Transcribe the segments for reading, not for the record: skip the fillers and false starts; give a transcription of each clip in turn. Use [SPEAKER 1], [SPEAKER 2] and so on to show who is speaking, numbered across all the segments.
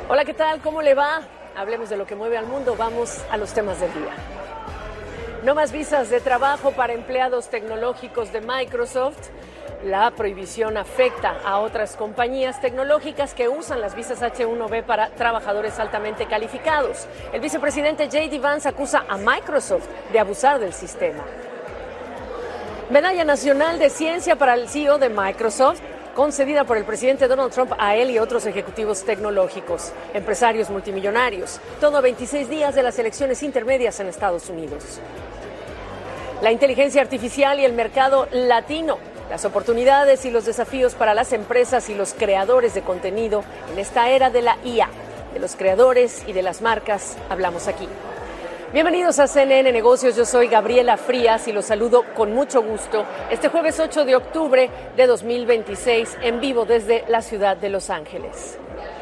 [SPEAKER 1] Hola, ¿qué tal? ¿Cómo le va? Hablemos de lo que mueve al mundo. Vamos a los temas del día. No más visas de trabajo para empleados tecnológicos de Microsoft. La prohibición afecta a otras compañías tecnológicas que usan las visas H-1B para trabajadores altamente calificados. El vicepresidente J.D. Vance acusa a Microsoft de abusar del sistema. Medalla Nacional de Ciencia para el CEO de Microsoft, concedida por el presidente Donald Trump a él y otros ejecutivos tecnológicos, empresarios multimillonarios, todo a 26 días de las elecciones intermedias en Estados Unidos. La inteligencia artificial y el mercado latino, las oportunidades y los desafíos para las empresas y los creadores de contenido en esta era de la IA. De los creadores y de las marcas hablamos aquí. Bienvenidos a CNN Negocios, yo soy Gabriela Frías y los saludo con mucho gusto este jueves 8 de octubre de 2026 en vivo desde la ciudad de Los Ángeles.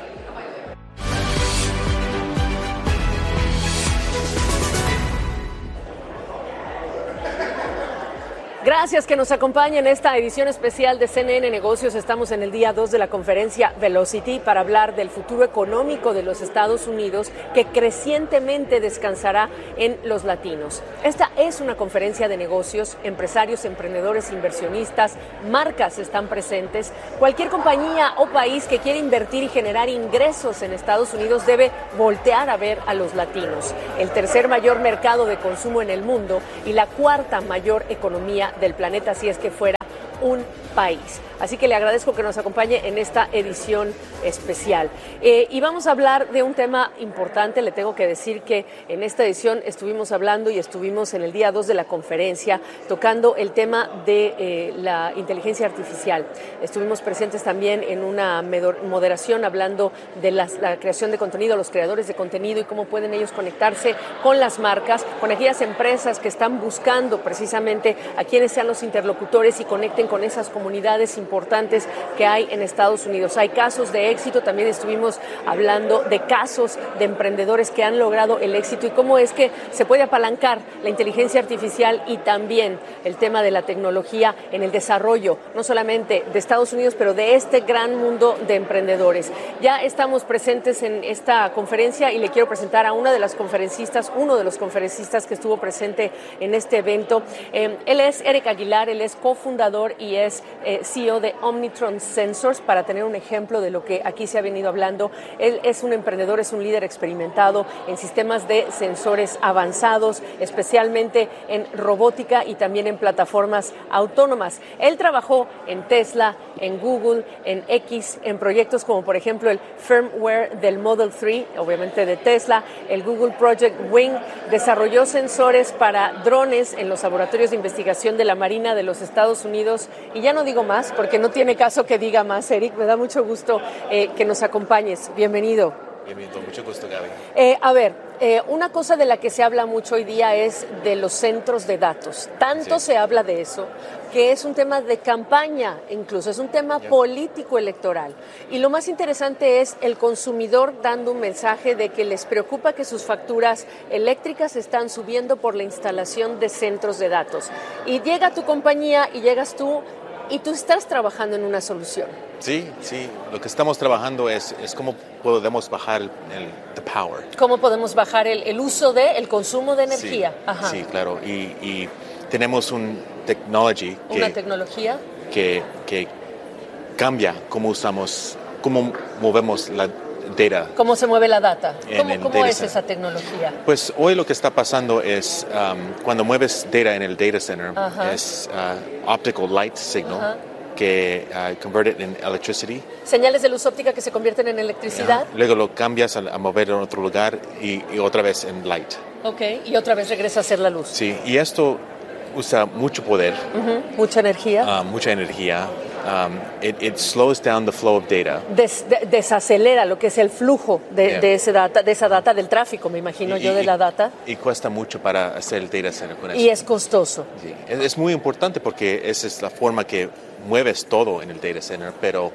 [SPEAKER 1] Gracias que nos acompañen en esta edición especial de CNN Negocios. Estamos en el día 2 de la conferencia Velocity para hablar del futuro económico de los Estados Unidos que crecientemente descansará en los latinos. Esta es una conferencia de negocios, empresarios, emprendedores, inversionistas, marcas están presentes. Cualquier compañía o país que quiera invertir y generar ingresos en Estados Unidos debe voltear a ver a los latinos. El tercer mayor mercado de consumo en el mundo y la cuarta mayor economía del planeta, si es que fuera un país. Así que le agradezco que nos acompañe en esta edición especial. Y vamos a hablar de un tema importante. Le tengo que decir que en esta edición estuvimos hablando y estuvimos en el día 2 de la conferencia tocando el tema de la inteligencia artificial. Estuvimos presentes también en una moderación hablando de la creación de contenido, los creadores de contenido y cómo pueden ellos conectarse con las marcas, con aquellas empresas que están buscando precisamente a quienes sean los interlocutores y conecten con esas comunidades importantes que hay en Estados Unidos. Hay casos de éxito, también estuvimos hablando de casos de emprendedores que han logrado el éxito y cómo es que se puede apalancar la inteligencia artificial y también el tema de la tecnología en el desarrollo, no solamente de Estados Unidos, pero de este gran mundo de emprendedores. Ya estamos presentes en esta conferencia y le quiero presentar a uno de los conferencistas que estuvo presente en este evento. Él es Eric Aguilar, él es cofundador y es CEO de Omnitron Sensors, para tener un ejemplo de lo que aquí se ha venido hablando. Él es un emprendedor, es un líder experimentado en sistemas de sensores avanzados, especialmente en robótica y también en plataformas autónomas. Él trabajó en Tesla, en Google, en X, en proyectos como por ejemplo el firmware del Model 3, obviamente de Tesla, el Google Project Wing, desarrolló sensores para drones en los laboratorios de investigación de la Marina de los Estados Unidos. Y ya no digo más, porque no tiene caso que diga más, Eric. Me da mucho gusto que nos acompañes. Bienvenido.
[SPEAKER 2] Bienvenido, mucho gusto, Gaby.
[SPEAKER 1] Una cosa de la que se habla mucho hoy día es de los centros de datos. Tanto se habla de eso, que es un tema de campaña, incluso es un tema político electoral. Y lo más interesante es el consumidor dando un mensaje de que les preocupa que sus facturas eléctricas están subiendo por la instalación de centros de datos. Y llega tu compañía y llegas tú y tú estás trabajando en una solución.
[SPEAKER 2] Sí, lo que estamos trabajando es cómo podemos bajar the power.
[SPEAKER 1] ¿Cómo podemos bajar el uso el consumo de energía?
[SPEAKER 2] Sí, ajá. Sí, claro, y tenemos una tecnología que cambia cómo movemos la data.
[SPEAKER 1] ¿Cómo se mueve la data? ¿Cómo es esa tecnología?
[SPEAKER 2] Pues hoy lo que está pasando es cuando mueves data en el data center, es optical light signal que convierte en electricity.
[SPEAKER 1] Señales de luz óptica que se convierten en electricidad.
[SPEAKER 2] Luego lo cambias a mover en otro lugar y otra vez en light.
[SPEAKER 1] Ok, y otra vez regresa a ser la luz.
[SPEAKER 2] Sí, y esto usa mucho poder.
[SPEAKER 1] Mucha energía.
[SPEAKER 2] Mucha energía. It slows down the flow of data.
[SPEAKER 1] Desacelera lo que es el flujo de esa data, del tráfico, me imagino de la data.
[SPEAKER 2] Y cuesta mucho para hacer el data center con eso.
[SPEAKER 1] Y es costoso.
[SPEAKER 2] Sí. Es muy importante porque esa es la forma que mueves todo en el data center, pero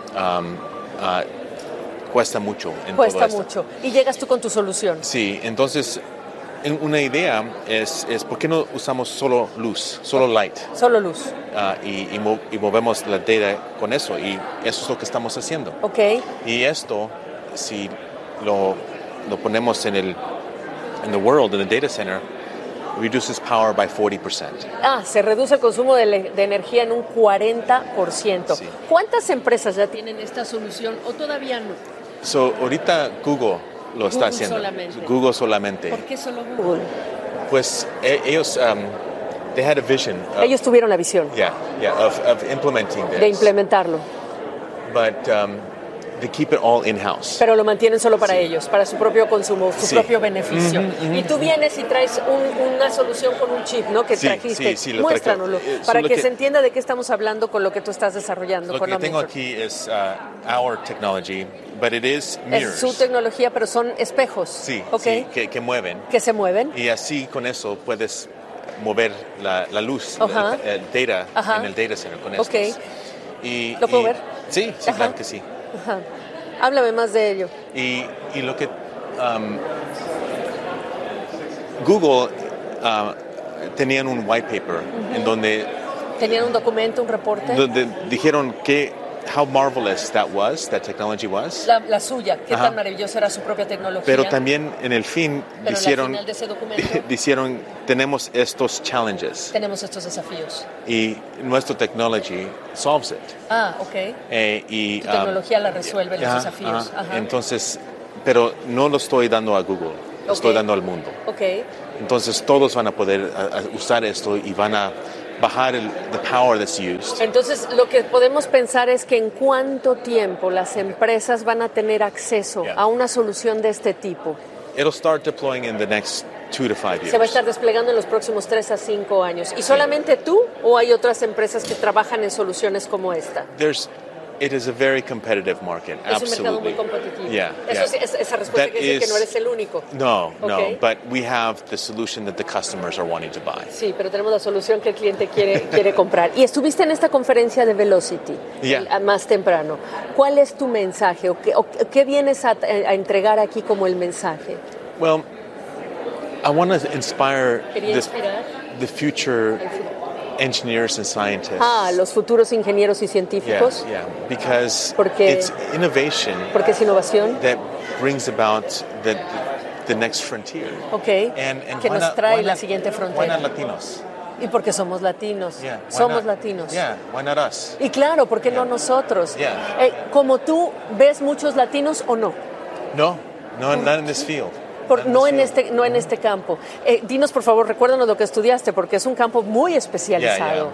[SPEAKER 2] cuesta mucho.
[SPEAKER 1] Cuesta mucho. Y llegas tú con tu solución.
[SPEAKER 2] Sí, entonces una idea es ¿por qué no usamos solo luz, solo light?
[SPEAKER 1] Solo luz.
[SPEAKER 2] Y movemos la data con eso, y eso es lo que estamos haciendo.
[SPEAKER 1] Okay.
[SPEAKER 2] Y esto, si lo ponemos in the world, in the data center, reduces power by 40%.
[SPEAKER 1] Se reduce el consumo de energía en un 40%.
[SPEAKER 2] Sí.
[SPEAKER 1] ¿Cuántas empresas ya tienen esta solución o todavía no?
[SPEAKER 2] So, ahorita Google lo está
[SPEAKER 1] Google
[SPEAKER 2] haciendo.
[SPEAKER 1] solamente.
[SPEAKER 2] Google solamente.
[SPEAKER 1] ¿Por qué solo Google?
[SPEAKER 2] Pues ellos, they had a vision.
[SPEAKER 1] Ellos tuvieron la visión
[SPEAKER 2] of implementing this.
[SPEAKER 1] de implementarlo,
[SPEAKER 2] But they keep it all in-house.
[SPEAKER 1] pero lo mantienen solo para ellos, para su propio consumo, su propio beneficio. Y tú vienes y traes una solución con un chip, ¿no? Que trajiste.
[SPEAKER 2] Sí, lo
[SPEAKER 1] Muéstranoslo,
[SPEAKER 2] traigo.
[SPEAKER 1] para que se entienda de qué estamos hablando con lo que tú estás desarrollando.
[SPEAKER 2] Lo
[SPEAKER 1] con
[SPEAKER 2] que tengo
[SPEAKER 1] Omnitor.
[SPEAKER 2] aquí es our technology, but it is
[SPEAKER 1] Es
[SPEAKER 2] mirrors.
[SPEAKER 1] su tecnología, pero son espejos.
[SPEAKER 2] Sí,
[SPEAKER 1] ¿ok?
[SPEAKER 2] sí, que mueven.
[SPEAKER 1] Que se mueven.
[SPEAKER 2] Y así con eso puedes mover la luz,
[SPEAKER 1] Ajá.
[SPEAKER 2] el data
[SPEAKER 1] Ajá.
[SPEAKER 2] en el data center con
[SPEAKER 1] Ok.
[SPEAKER 2] estos.
[SPEAKER 1] ¿Lo puedo ver?
[SPEAKER 2] Sí,
[SPEAKER 1] Ajá.
[SPEAKER 2] claro que sí.
[SPEAKER 1] Ajá. Háblame más de ello.
[SPEAKER 2] Y lo que Google tenían un white paper en donde
[SPEAKER 1] ¿Tenían un documento, un reporte?
[SPEAKER 2] dijeron how marvelous that technology was.
[SPEAKER 1] La suya, qué
[SPEAKER 2] Ajá.
[SPEAKER 1] tan maravillosa era su propia tecnología.
[SPEAKER 2] Pero también en el fin
[SPEAKER 1] Pero al final de ese documento
[SPEAKER 2] dijeron tenemos estos challenges
[SPEAKER 1] tenemos estos desafíos.
[SPEAKER 2] y nuestra technology solves it.
[SPEAKER 1] Ok.
[SPEAKER 2] Y
[SPEAKER 1] Tu tecnología la resuelve los
[SPEAKER 2] ajá,
[SPEAKER 1] desafíos.
[SPEAKER 2] ajá.
[SPEAKER 1] Ajá.
[SPEAKER 2] Entonces, pero no lo estoy dando a Google, lo estoy dando al mundo.
[SPEAKER 1] Ok.
[SPEAKER 2] Entonces todos van a poder usar esto y van a bajar the power that's used.
[SPEAKER 1] Entonces, lo que podemos pensar es que en cuánto tiempo las empresas van a tener acceso
[SPEAKER 2] Yeah.
[SPEAKER 1] a una solución de este tipo.
[SPEAKER 2] It'll start deploying in the next 2 to 5 years.
[SPEAKER 1] Se va a estar desplegando en los próximos 3 a 5 años. ¿Y solamente tú o hay otras empresas que trabajan en soluciones como esta?
[SPEAKER 2] It is a very competitive market,
[SPEAKER 1] Es
[SPEAKER 2] absolutely.
[SPEAKER 1] un mercado muy competitivo.
[SPEAKER 2] Yeah,
[SPEAKER 1] Eso
[SPEAKER 2] yeah.
[SPEAKER 1] sí, esa respuesta quiere decir que no eres el único.
[SPEAKER 2] No,
[SPEAKER 1] Okay.
[SPEAKER 2] but we have the solution that the customers are wanting to buy.
[SPEAKER 1] Sí, pero tenemos la solución que el cliente quiere comprar. Y estuviste en esta conferencia de Velocity más temprano. ¿Cuál es tu mensaje o qué vienes a entregar aquí como el mensaje?
[SPEAKER 2] Well, I want to inspire
[SPEAKER 1] Quería inspirar
[SPEAKER 2] the future engineers and scientists.
[SPEAKER 1] Los futuros ingenieros y científicos.
[SPEAKER 2] Yeah, because
[SPEAKER 1] Porque-
[SPEAKER 2] it's innovation
[SPEAKER 1] Porque es innovación.
[SPEAKER 2] that brings about the next frontier.
[SPEAKER 1] Ok.
[SPEAKER 2] And
[SPEAKER 1] que
[SPEAKER 2] why
[SPEAKER 1] nos
[SPEAKER 2] not-
[SPEAKER 1] trae
[SPEAKER 2] why
[SPEAKER 1] la
[SPEAKER 2] not-
[SPEAKER 1] siguiente
[SPEAKER 2] Why
[SPEAKER 1] frontera.
[SPEAKER 2] not Latinos?
[SPEAKER 1] Y porque somos latinos.
[SPEAKER 2] Yeah, why
[SPEAKER 1] Somos
[SPEAKER 2] not?
[SPEAKER 1] latinos.
[SPEAKER 2] Yeah, why not us?
[SPEAKER 1] Y claro, ¿por qué no nosotros?
[SPEAKER 2] Yeah.
[SPEAKER 1] Como tú, ¿ves muchos latinos o no?
[SPEAKER 2] No, not in this field.
[SPEAKER 1] No en este campo. Dinos, por favor, recuérdanos lo que estudiaste, porque es un campo muy especializado.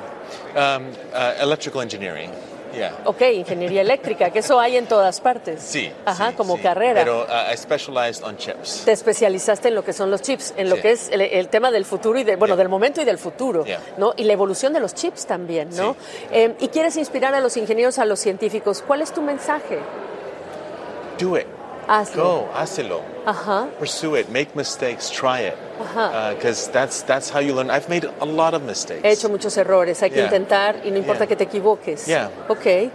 [SPEAKER 2] Electrical engineering. Yeah.
[SPEAKER 1] Ok, ingeniería eléctrica, que eso hay en todas partes.
[SPEAKER 2] Sí.
[SPEAKER 1] Ajá,
[SPEAKER 2] sí,
[SPEAKER 1] como
[SPEAKER 2] sí.
[SPEAKER 1] carrera.
[SPEAKER 2] Pero I specialized on chips.
[SPEAKER 1] Te especializaste en lo que son los chips, en lo
[SPEAKER 2] Sí.
[SPEAKER 1] que es el tema del futuro y del momento y del futuro,
[SPEAKER 2] Yeah.
[SPEAKER 1] ¿no? Y la evolución de los chips también, ¿no? Y quieres inspirar a los ingenieros, a los científicos. ¿Cuál es tu mensaje?
[SPEAKER 2] Do it.
[SPEAKER 1] Hazlo.
[SPEAKER 2] Go, hazlo.
[SPEAKER 1] Ajá.
[SPEAKER 2] Pursue it. Make mistakes. Try it.
[SPEAKER 1] Ajá.
[SPEAKER 2] Because that's how you learn. I've made a lot of mistakes.
[SPEAKER 1] He hecho muchos errores, hay que
[SPEAKER 2] Yeah.
[SPEAKER 1] intentar y no importa
[SPEAKER 2] Yeah.
[SPEAKER 1] que te equivoques.
[SPEAKER 2] Yeah.
[SPEAKER 1] Ok.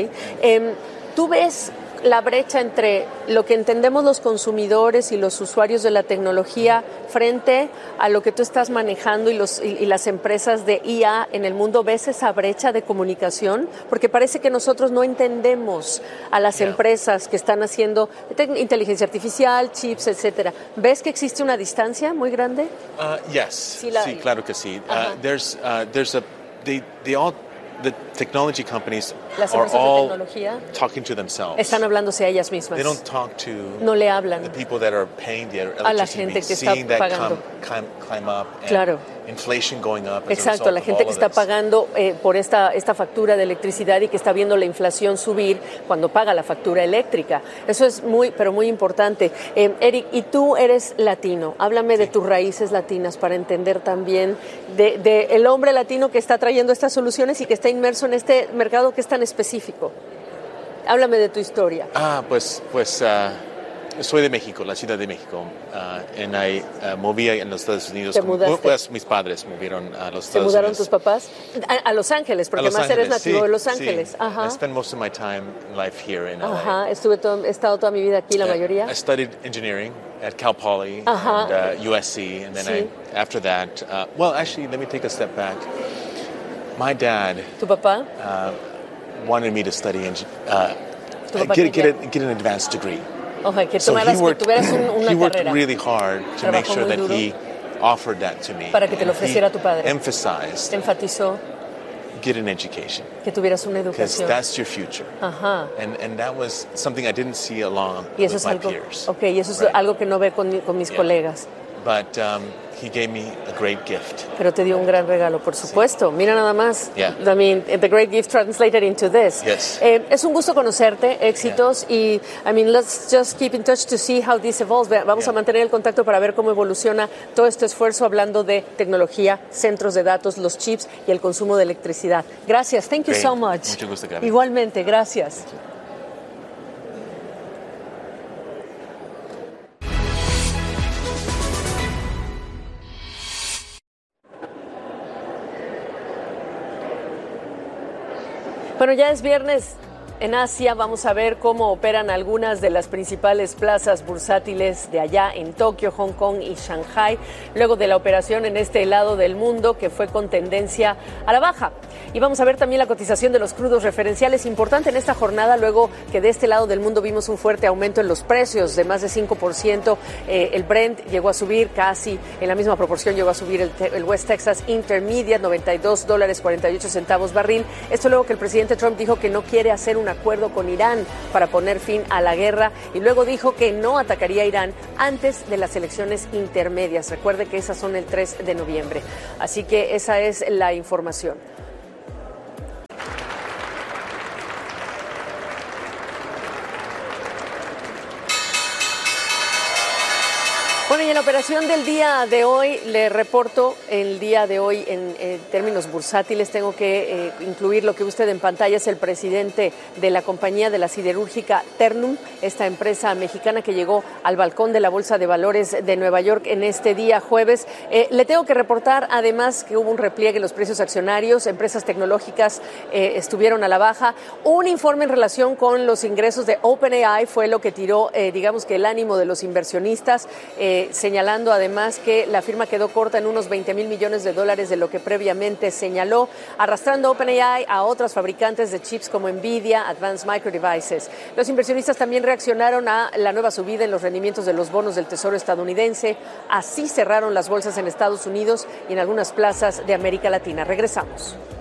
[SPEAKER 1] ¿Tú ves la brecha entre lo que entendemos los consumidores y los usuarios de la tecnología frente a lo que tú estás manejando y las empresas de IA en el mundo? ¿Ves esa brecha de comunicación? Porque parece que nosotros no entendemos a las empresas que están haciendo inteligencia artificial, chips, etcétera. ¿Ves que existe una distancia muy grande?
[SPEAKER 2] Yes.
[SPEAKER 1] Sí,
[SPEAKER 2] Sí, claro que sí. The technology companies
[SPEAKER 1] Las
[SPEAKER 2] are
[SPEAKER 1] empresas de
[SPEAKER 2] all
[SPEAKER 1] tecnología
[SPEAKER 2] talking to themselves.
[SPEAKER 1] están hablándose a ellas mismas.
[SPEAKER 2] They don't talk to
[SPEAKER 1] No le hablan
[SPEAKER 2] the people that are paying the
[SPEAKER 1] a la
[SPEAKER 2] electricity,
[SPEAKER 1] gente que está
[SPEAKER 2] seeing that
[SPEAKER 1] pagando.
[SPEAKER 2] climb up, and
[SPEAKER 1] Claro.
[SPEAKER 2] inflation going up. As a
[SPEAKER 1] Exacto,
[SPEAKER 2] result
[SPEAKER 1] la
[SPEAKER 2] of
[SPEAKER 1] gente
[SPEAKER 2] all
[SPEAKER 1] que
[SPEAKER 2] of
[SPEAKER 1] está
[SPEAKER 2] this.
[SPEAKER 1] pagando por esta factura de electricidad y que está viendo la inflación subir cuando paga la factura eléctrica. Eso es pero muy importante. Eric, y tú eres latino. Háblame de tus raíces latinas para entender también de el hombre latino que está trayendo estas soluciones y que está inmerso en este mercado que es tan específico. Háblame de tu historia.
[SPEAKER 2] Pues soy de México, la Ciudad de México. Moví en los Estados Unidos.
[SPEAKER 1] ¿Te mudaste?
[SPEAKER 2] Pues mis padres movieron a los
[SPEAKER 1] ¿Se
[SPEAKER 2] Estados
[SPEAKER 1] mudaron
[SPEAKER 2] Unidos.
[SPEAKER 1] tus papás? A Los Ángeles, porque
[SPEAKER 2] A Los
[SPEAKER 1] más eres
[SPEAKER 2] Ángeles,
[SPEAKER 1] nativo
[SPEAKER 2] sí,
[SPEAKER 1] de Los
[SPEAKER 2] sí.
[SPEAKER 1] Ángeles. Ajá.
[SPEAKER 2] I spent most of my time in life here in LA.
[SPEAKER 1] Ajá. He estado toda mi vida aquí, la mayoría.
[SPEAKER 2] I studied engineering at Cal Poly
[SPEAKER 1] Uh-huh.
[SPEAKER 2] and USC, and then
[SPEAKER 1] Sí.
[SPEAKER 2] after that, actually, let me take a step back. My dad
[SPEAKER 1] ¿Tu papá?
[SPEAKER 2] wanted me to study
[SPEAKER 1] ¿Tu papá quería?
[SPEAKER 2] get an advanced degree.
[SPEAKER 1] Ojalá que
[SPEAKER 2] So
[SPEAKER 1] tuvieras una
[SPEAKER 2] he worked
[SPEAKER 1] carrera.
[SPEAKER 2] really hard to make
[SPEAKER 1] Trabajó
[SPEAKER 2] sure
[SPEAKER 1] muy
[SPEAKER 2] that
[SPEAKER 1] duro
[SPEAKER 2] he offered that to me.
[SPEAKER 1] para que te lo
[SPEAKER 2] And
[SPEAKER 1] ofreciera
[SPEAKER 2] he
[SPEAKER 1] tu padre.
[SPEAKER 2] emphasized,
[SPEAKER 1] Enfatizó
[SPEAKER 2] get an education,
[SPEAKER 1] que tuvieras una
[SPEAKER 2] because
[SPEAKER 1] educación.
[SPEAKER 2] that's your future.
[SPEAKER 1] Ajá.
[SPEAKER 2] And that was something I didn't see along
[SPEAKER 1] Y eso
[SPEAKER 2] with
[SPEAKER 1] es
[SPEAKER 2] my
[SPEAKER 1] algo,
[SPEAKER 2] peers.
[SPEAKER 1] okay, y eso es
[SPEAKER 2] Right.
[SPEAKER 1] algo que no ve con mis
[SPEAKER 2] Yeah.
[SPEAKER 1] colegas.
[SPEAKER 2] But he gave me a great gift.
[SPEAKER 1] Pero te dio un gran regalo, por supuesto. Mira nada más.
[SPEAKER 2] Yeah.
[SPEAKER 1] I mean, the great gift translated into this.
[SPEAKER 2] Yes.
[SPEAKER 1] Es un gusto conocerte, éxitos, y I mean, let's just keep in touch to see how this evolves. Vamos a mantener el contacto para ver cómo evoluciona todo este esfuerzo hablando de tecnología, centros de datos, los chips y el consumo de electricidad. Gracias. Thank you
[SPEAKER 2] Great.
[SPEAKER 1] so much.
[SPEAKER 2] Mucho gusto, Gaby.
[SPEAKER 1] Igualmente, gracias. Bueno, ya es viernes en Asia. Vamos a ver cómo operan algunas de las principales plazas bursátiles de allá en Tokio, Hong Kong y Shanghai, luego de la operación en este lado del mundo que fue con tendencia a la baja. Y vamos a ver también la cotización de los crudos referenciales, importante en esta jornada, luego que de este lado del mundo vimos un fuerte aumento en los precios de más de 5%. El Brent llegó a subir casi en la misma proporción, llegó a subir el West Texas Intermediate, $92.48 barril. Esto luego que el presidente Trump dijo que no quiere hacer un acuerdo con Irán para poner fin a la guerra, y luego dijo que no atacaría a Irán antes de las elecciones intermedias. Recuerde que esas son el 3 de noviembre. Así que esa es la información. Bueno, y en la operación del día de hoy, le reporto el día de hoy en términos bursátiles. Tengo que incluir lo que usted en pantalla es el presidente de la compañía de la siderúrgica Ternium, esta empresa mexicana que llegó al balcón de la Bolsa de Valores de Nueva York en este día jueves. Le tengo que reportar además que hubo un repliegue en los precios accionarios, empresas tecnológicas estuvieron a la baja. Un informe en relación con los ingresos de OpenAI fue lo que tiró, digamos que el ánimo de los inversionistas, señalando además que la firma quedó corta en unos $20 mil millones de lo que previamente señaló, arrastrando OpenAI a otras fabricantes de chips como Nvidia, Advanced Micro Devices. Los inversionistas también reaccionaron a la nueva subida en los rendimientos de los bonos del Tesoro estadounidense. Así cerraron las bolsas en Estados Unidos y en algunas plazas de América Latina. Regresamos.